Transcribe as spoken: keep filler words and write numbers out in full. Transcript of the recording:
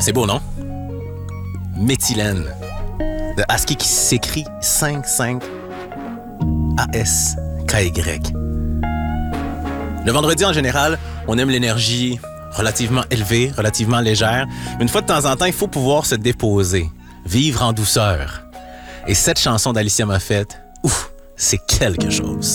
C'est beau, non? Méthylène. De ASCII qui s'écrit cinq cinq A S K Y. Le vendredi, en général, on aime l'énergie relativement élevée, relativement légère. Mais une fois de temps en temps, il faut pouvoir se déposer, vivre en douceur. Et cette chanson d'Alicia Moffett, ouf, c'est quelque chose.